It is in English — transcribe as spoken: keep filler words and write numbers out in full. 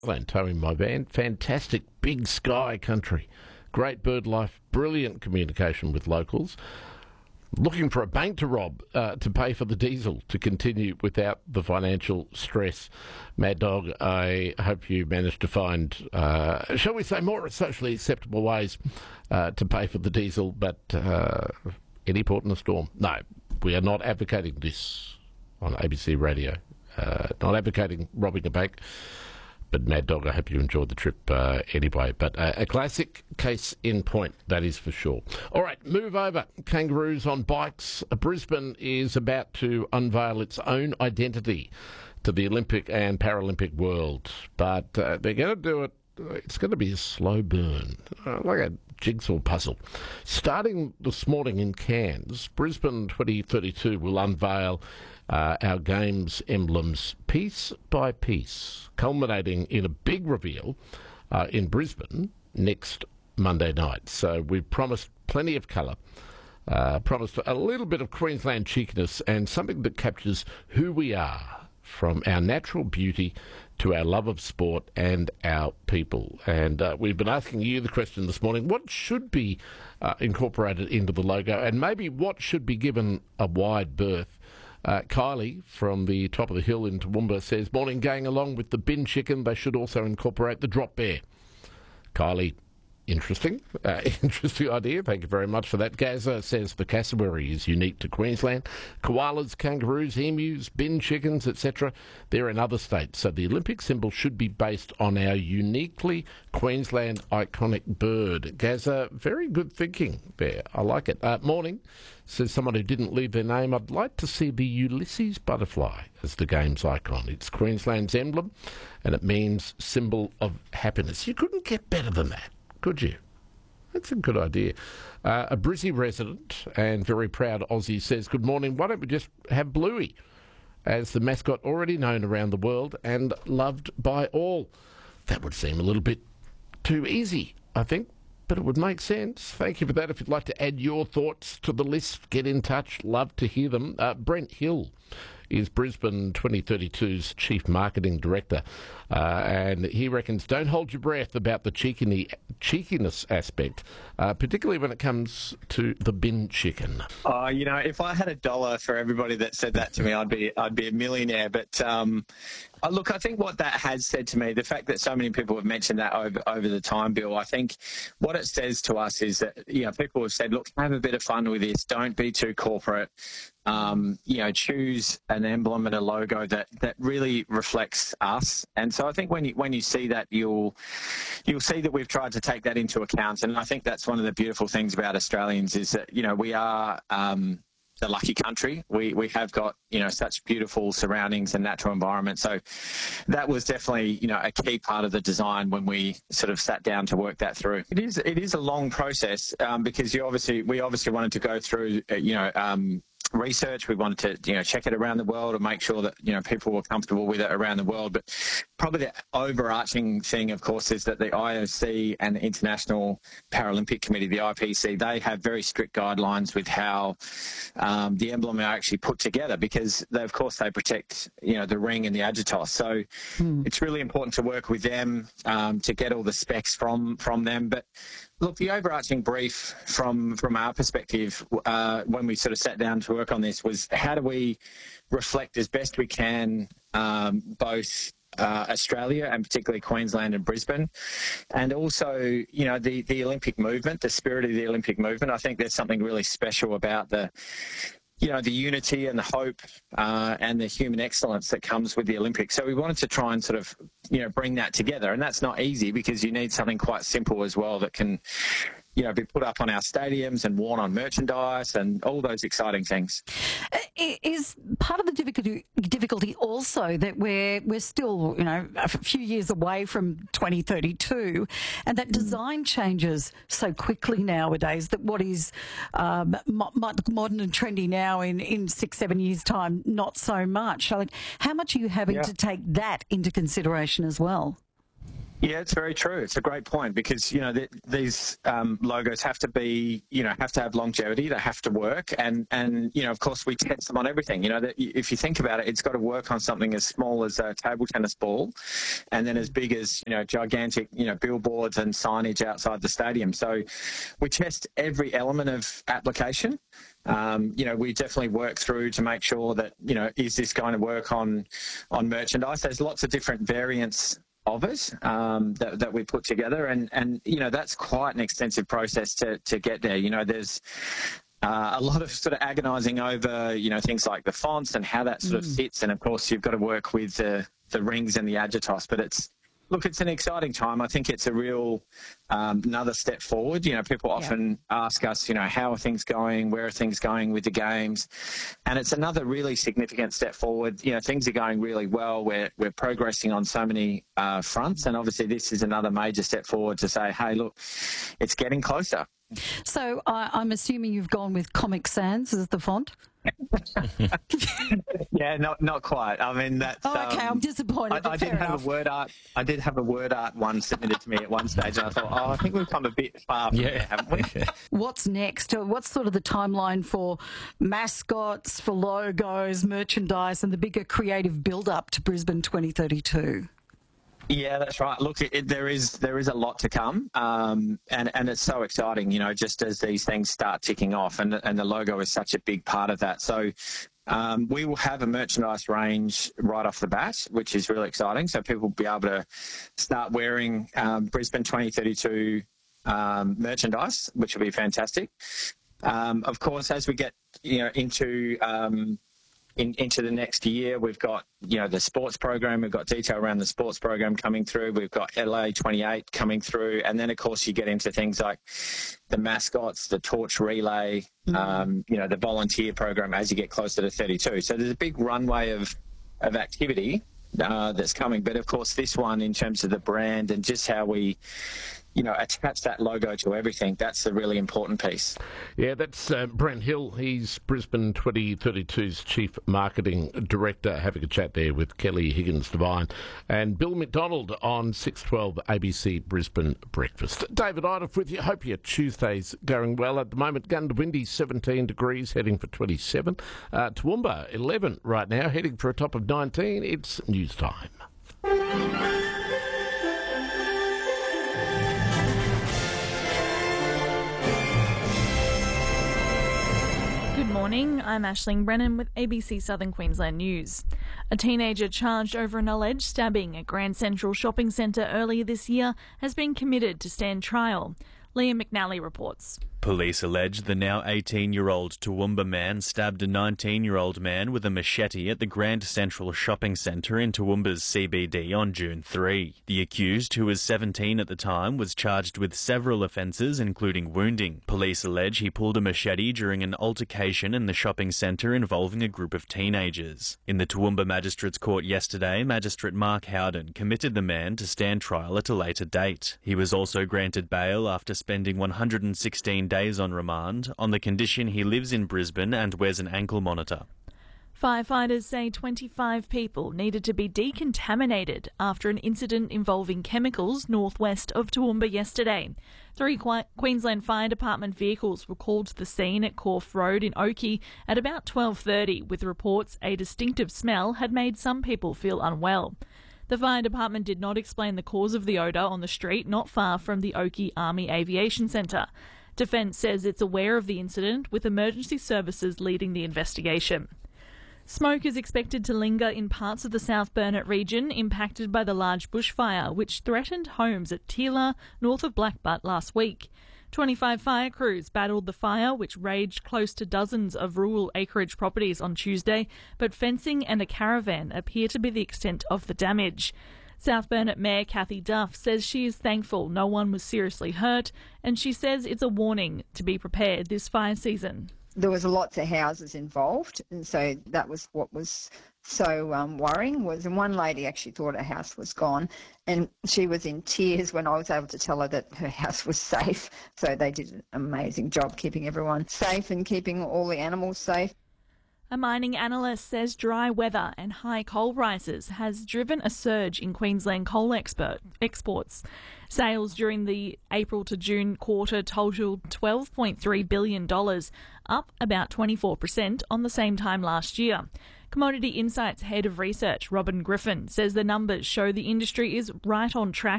Land towing my van. Fantastic big sky country. Great bird life. Brilliant communication with locals. Looking for a bank to rob uh, to pay for the diesel to continue without the financial stress. Mad Dog, I hope you managed to find, uh, shall we say, more socially acceptable ways uh, to pay for the diesel, but uh, any port in a storm. No, we are not advocating this on A B C Radio. Uh, not advocating robbing a bank. But Mad Dog, I hope you enjoyed the trip uh, anyway. But uh, a classic case in point, that is for sure. All right, move over. Kangaroos on bikes. Brisbane is about to unveil its own identity to the Olympic and Paralympic world. But uh, they're going to do it. It's going to be a slow burn, uh, like a jigsaw puzzle. Starting this morning in Cairns, Brisbane twenty thirty-two will unveil uh, our Games emblems piece by piece, culminating in a big reveal uh, in Brisbane next Monday night. So we've promised plenty of colour, uh, promised a little bit of Queensland cheekiness and something that captures who we are, from our natural beauty to our love of sport and our people. And uh, we've been asking you the question this morning, what should be uh, incorporated into the logo, and maybe what should be given a wide berth? Uh, Kylie from the top of the hill in Toowoomba says, morning gang, along with the bin chicken, they should also incorporate the drop bear. Kylie, interesting. Uh, interesting idea. Thank you very much for that. Gaza says the cassowary is unique to Queensland. Koalas, kangaroos, emus, bin chickens, et cetera, they're in other states. So the Olympic symbol should be based on our uniquely Queensland iconic bird. Gaza, very good thinking there. I like it. Uh, morning, says someone who didn't leave their name. I'd like to see the Ulysses butterfly as the game's icon. It's Queensland's emblem, and it means symbol of happiness. You couldn't get better than that, could you? That's a good idea. Uh, a Brizzy resident and very proud Aussie says, good morning, why don't we just have Bluey as the mascot already known around the world and loved by all? That would seem a little bit too easy, I think, but it would make sense. Thank you for that. If you'd like to add your thoughts to the list, get in touch. Love to hear them. Uh, Brent Hill is Brisbane twenty thirty-two's Chief Marketing Director, uh, and he reckons don't hold your breath about the cheeky, cheekiness aspect, uh, particularly when it comes to the bin chicken. Oh, you know, if I had a dollar for everybody that said that to me, I'd be I'd be a millionaire. But um, uh, look, I think what that has said to me, the fact that so many people have mentioned that over over the time, Bill, I think what it says to us is that, you know, people have said, look, have a bit of fun with this. Don't be too corporate. Um, you know, choose an emblem and a logo that, that really reflects us. And so I think when you when you see that, you'll you'll see that we've tried to take that into account. And I think that's one of the beautiful things about Australians is that, you know, we are um, the lucky country. We we have got, you know, such beautiful surroundings and natural environment. So that was definitely, you know, a key part of the design when we sort of sat down to work that through. It is it is a long process um, because you obviously we obviously wanted to go through, uh, you know. Um, research. We wanted to, you know, check it around the world and make sure that, you know, people were comfortable with it around the world. But probably the overarching thing, of course, is that the I O C and the International Paralympic Committee, the I P C, they have very strict guidelines with how um, the emblem are actually put together, because they, of course, they protect, you know, the ring and the agitos. So mm. it's really important to work with them um, to get all the specs from from them. But look, the overarching brief from from our perspective, uh, when we sort of sat down to work on this, was how do we reflect as best we can um, both uh, Australia and particularly Queensland and Brisbane, and also, you know, the, the Olympic movement, the spirit of the Olympic movement. I think there's something really special about the, you know, the unity and the hope uh, and the human excellence that comes with the Olympics. So we wanted to try and sort of, you know, bring that together. And that's not easy, because you need something quite simple as well that can, you know, be put up on our stadiums and worn on merchandise and all those exciting things. Is part of the difficulty difficulty also that we're we're still, you know, a few years away from twenty thirty-two, and that design changes so quickly nowadays that what is um, mo- modern and trendy now in, in six, seven years' time, not so much. So, like, how much are you having yeah. to take that into consideration as well? Yeah, it's very true. It's a great point because, you know, th- these um, logos have to be, you know, have to have longevity. They have to work. And, and you know, of course, we test them on everything. You know, that if you think about it, it's got to work on something as small as a table tennis ball and then as big as, you know, gigantic, you know, billboards and signage outside the stadium. So we test every element of application. Um, you know, we definitely work through to make sure that, you know, is this going to work on, on merchandise? There's lots of different variants of it um, that, that we put together. And, and, you know, that's quite an extensive process to, to get there. You know, there's uh, a lot of sort of agonising over, you know, things like the fonts and how that sort mm. of fits. And, of course, you've got to work with the, the rings and the Agitos. But it's, look, it's an exciting time. I think it's a real um, another step forward. You know, people often yeah. ask us, you know, how are things going? Where are things going with the games? And it's another really significant step forward. You know, things are going really well. We're, we're progressing on so many uh, fronts. And obviously this is another major step forward to say, hey, look, it's getting closer. So uh, I'm assuming you've gone with Comic Sans as the font? yeah, not not quite. I mean, that's. Oh, okay, um, I'm disappointed. I, I did have enough. a word art. I did have a word art one submitted to me at one stage, and I thought, oh, I think we've come a bit far from yeah. there, haven't we? What's next? What's sort of the timeline for mascots, for logos, merchandise, and the bigger creative build-up to Brisbane twenty thirty-two? Yeah, that's right. Look, it, it, there is there is a lot to come, um, and and it's so exciting. You know, just as these things start ticking off, and and the logo is such a big part of that. So. Um, we will have a merchandise range right off the bat, which is really exciting. So people will be able to start wearing um, Brisbane twenty thirty-two um, merchandise, which will be fantastic. Um, of course, as we get you know into um, in, into the next year, we've got you know the sports program. We've got detail around the sports program coming through. We've got L A twenty-eight coming through, and then of course you get into things like the mascots, the torch relay, mm-hmm. um, you know, the volunteer program as you get closer to thirty-two. So there's a big runway of, of activity uh, that's coming. But, of course, this one in terms of the brand and just how we, you know, attach that logo to everything, that's the really important piece. Yeah, that's uh, Brent Hill. He's Brisbane twenty thirty-two's Chief Marketing Director, having a chat there with Kelly Higgins-Devine and Bill McDonald on six twelve A B C Brisbane Breakfast. David Idle with you. Hope your Tuesday's going well. At the moment, Gundawindi seventeen degrees, heading for twenty-seven. Uh, Toowoomba eleven right now, heading for a top of nineteen. It's news time. Good morning, I'm Aisling Brennan with A B C Southern Queensland News. A teenager charged over an alleged stabbing at Grand Central Shopping Centre earlier this year has been committed to stand trial. Liam McNally reports. Police allege the now eighteen-year-old Toowoomba man stabbed a nineteen-year-old man with a machete at the Grand Central Shopping Centre in Toowoomba's C B D on June third. The accused, who was seventeen at the time, was charged with several offences, including wounding. Police allege he pulled a machete during an altercation in the shopping centre involving a group of teenagers. In the Toowoomba Magistrates Court yesterday, Magistrate Mark Howden committed the man to stand trial at a later date. He was also granted bail after spending one hundred sixteen days on remand on the condition he lives in Brisbane and wears an ankle monitor. Firefighters say twenty-five people needed to be decontaminated after an incident involving chemicals northwest of Toowoomba yesterday. Three Queensland Fire Department vehicles were called to the scene at Corfe Road in Oakey at about twelve thirty, with reports a distinctive smell had made some people feel unwell. The fire department did not explain the cause of the odour on the street not far from the Oakey Army Aviation Centre. Defence says it's aware of the incident, with emergency services leading the investigation. Smoke is expected to linger in parts of the South Burnett region impacted by the large bushfire which threatened homes at Teela, north of Blackbutt, last week. twenty-five fire crews battled the fire, which raged close to dozens of rural acreage properties on Tuesday, but fencing and a caravan appear to be the extent of the damage. South Burnett Mayor Kathy Duff says she is thankful no one was seriously hurt, and she says it's a warning to be prepared this fire season. There was lots of houses involved, and so that was what was so um, worrying. Was and one lady actually thought her house was gone, and she was in tears when I was able to tell her that her house was safe. So they did an amazing job keeping everyone safe and keeping all the animals safe. A mining analyst says dry weather and high coal prices has driven a surge in Queensland coal export, exports. Sales during the April to June quarter totaled twelve point three billion dollars, up about twenty-four percent on the same time last year. Commodity Insights Head of Research, Robin Griffin, says the numbers show the industry is right on track